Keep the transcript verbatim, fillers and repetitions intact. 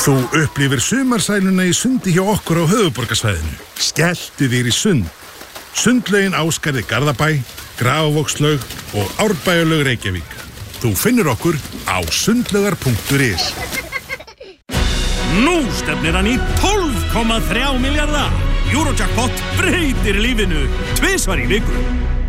Þú upplifir sumarsæluna í sundi hjá okkur á höfuðborgarsvæðinu. Skelltu þér í sund. Sundlaugin Ásgarði Garðabæ, Grafarvogslaug og Árbæjarlaug Reykjavík. Þú finnur okkur á sundlaugar punktur is. Nú stefnir hann í tólf komma þrjá milljarða. Eurojackpot breytir lífinu tvisvar í viku.